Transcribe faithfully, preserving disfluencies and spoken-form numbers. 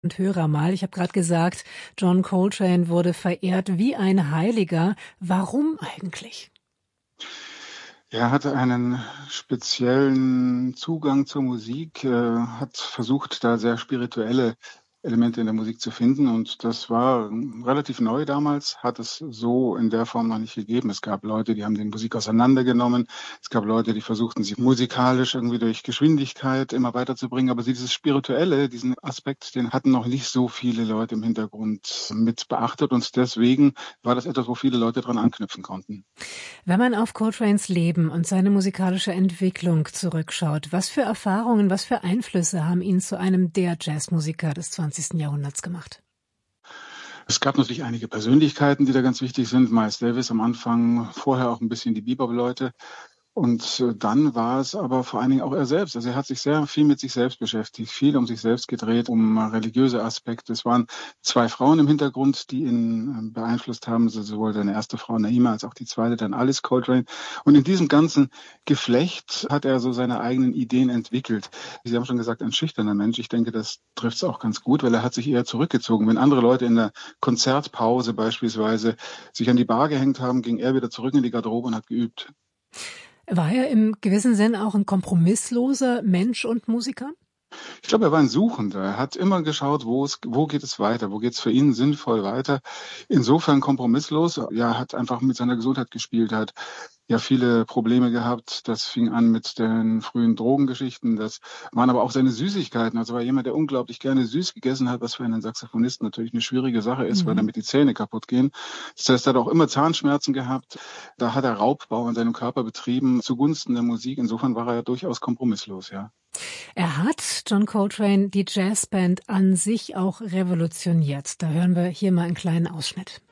Und Hörer mal. Ich habe gerade gesagt, John Coltrane wurde verehrt wie ein Heiliger. Warum eigentlich? Er hatte einen speziellen Zugang zur Musik, äh, hat versucht, da sehr spirituelle Elemente in der Musik zu finden. Und das war relativ neu damals, hat es so in der Form noch nicht gegeben. Es gab Leute, die haben die Musik auseinandergenommen. Es gab Leute, die versuchten, sie musikalisch irgendwie durch Geschwindigkeit immer weiterzubringen. Aber dieses Spirituelle, diesen Aspekt, den hatten noch nicht so viele Leute im Hintergrund mit beachtet. Und deswegen war das etwas, wo viele Leute dran anknüpfen konnten. Wenn man auf Coltranes Leben und seine musikalische Entwicklung zurückschaut, was für Erfahrungen, was für Einflüsse haben ihn zu einem der Jazzmusiker des zwanzigsten Jahrhunderts gemacht? Es gab natürlich einige Persönlichkeiten, die da ganz wichtig sind. Miles Davis am Anfang, vorher auch ein bisschen die Bebop-Leute. Und äh, dann war es aber vor allen Dingen auch er selbst. Also er hat sich sehr viel mit sich selbst beschäftigt, viel um sich selbst gedreht, um religiöse Aspekte. Es waren zwei Frauen im Hintergrund, die ihn äh, beeinflusst haben, also sowohl seine erste Frau Naima als auch die zweite, dann Alice Coltrane. Und in diesem ganzen Geflecht hat er so seine eigenen Ideen entwickelt. Sie haben schon gesagt, ein schüchterner Mensch. Ich denke, das trifft es auch ganz gut, weil er hat sich eher zurückgezogen. Wenn andere Leute in der Konzertpause beispielsweise sich an die Bar gehängt haben, ging er wieder zurück in die Garderobe und hat geübt. War er im gewissen Sinn auch ein kompromissloser Mensch und Musiker? Ich glaube, er war ein Suchender. Er hat immer geschaut, wo es, wo geht es weiter, wo geht es für ihn sinnvoll weiter. Insofern kompromisslos. Ja, hat einfach mit seiner Gesundheit gespielt, hat ja viele Probleme gehabt. Das fing an mit den frühen Drogengeschichten. Das waren aber auch seine Süßigkeiten. Also war jemand, der unglaublich gerne süß gegessen hat, was für einen Saxophonisten natürlich eine schwierige Sache ist, weil Mhm. damit die Zähne kaputt gehen. Das heißt, er hat auch immer Zahnschmerzen gehabt. Da hat er Raubbau an seinem Körper betrieben zugunsten der Musik. Insofern war er ja durchaus kompromisslos, ja. Er hat, John Coltrane, die Jazzband an sich auch revolutioniert. Da hören wir hier mal einen kleinen Ausschnitt.